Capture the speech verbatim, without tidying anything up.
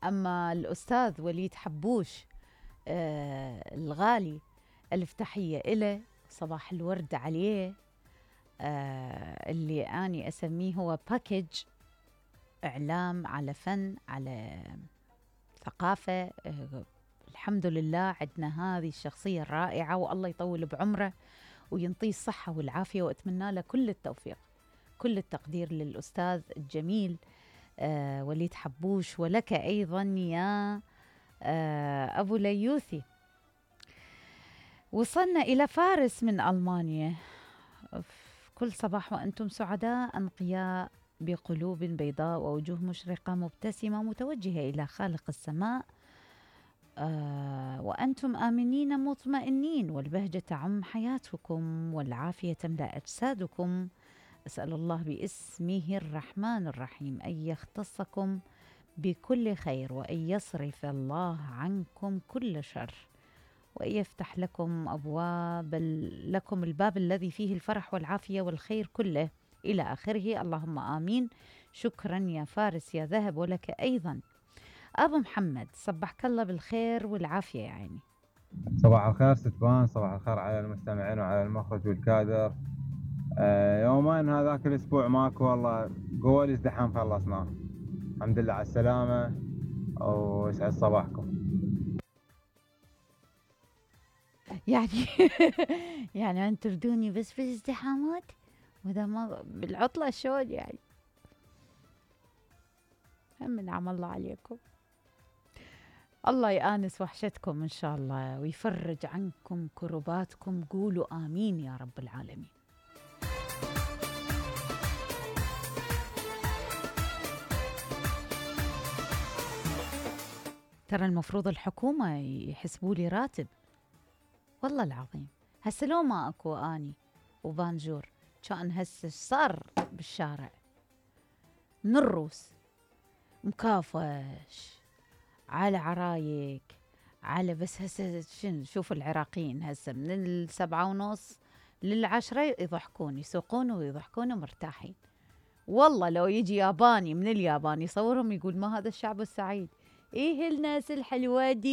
أما الأستاذ وليد حبوش آه الغالي، ألف تحية إله، صباح الورد عليه. آه اللي أني أسميه هو باكج، إعلام على فن على ثقافة. آه الحمد لله عندنا هذه الشخصية الرائعة، والله يطول بعمره وينطيه الصحة والعافية، وأتمنى له كل التوفيق. كل التقدير للأستاذ الجميل آه وليد حبوش، ولك أيضا يا آه أبو ليوثي. وصلنا إلى فارس من ألمانيا. كل صباح وأنتم سعداء أنقياء بقلوب بيضاء ووجوه مشرقة مبتسمة متوجهة إلى خالق السماء، آه وأنتم آمنين مطمئنين، والبهجة تعم حياتكم والعافية تملأ أجسادكم. أسأل الله باسمه الرحمن الرحيم أن يختصكم بكل خير، وأن يصرف الله عنكم كل شر، وأن يفتح لكم أبواب لكم الباب الذي فيه الفرح والعافية والخير كله إلى آخره. اللهم آمين. شكرا يا فارس يا ذهب. ولك أيضا أبو محمد، صبحك الله بالخير والعافية يا عيني. صباح الخير ستبان، صباح الخير على المستمعين وعلى المخرج والكادر. آه يومين هذاك الأسبوع ماكو والله، قوة الازدحام خلصناه. الحمد لله على السلامة ويسعد صباحكم. يعني يعني أن تردوني بس في الازدحامات، وإذا ما بالعطلة شلون يعني؟ هم نعم الله عليكم. الله يآنس وحشتكم إن شاء الله، ويفرج عنكم كرباتكم. قولوا آمين يا رب العالمين. ترى المفروض الحكومة يحسبوا لي راتب، والله العظيم. هسه لو ما أكو آني وبانجور كان هسه صار بالشارع من الروس مكافش على عرايك على، بس هسه شنو، شوف العراقيين هسه من السبعة ونص للعشرة يضحكون يسوقون ويضحكون ومرتاحين. والله لو يجي ياباني من اليابان يصورهم يقول ما هذا الشعب السعيد، ايه الناس الحلوة دي.